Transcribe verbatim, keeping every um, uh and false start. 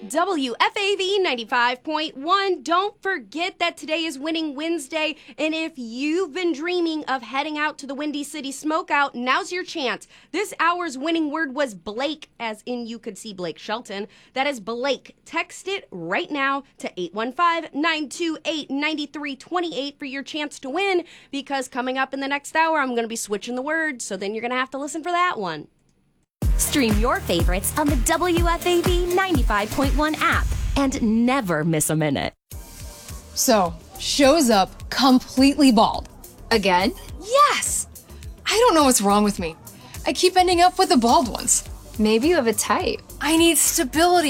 W F A V ninety-five point one. Don't forget that today is Winning Wednesday, and if you've been dreaming of heading out to the Windy City Smokeout, now's your chance. This hour's winning word was Blake, as in you could see Blake Shelton. That is Blake. Text it right now to eight one five, nine two eight, nine three two eight for your chance to win, because coming up in the next hour, I'm going to be switching the word, so then you're going to have to listen for that one. Stream your favorites on the W F A V ninety-five point one app and never miss a minute. So, shows up completely bald. Again? Yes! I don't know what's wrong with me. I keep ending up with the bald ones. Maybe you have a type. I need stability.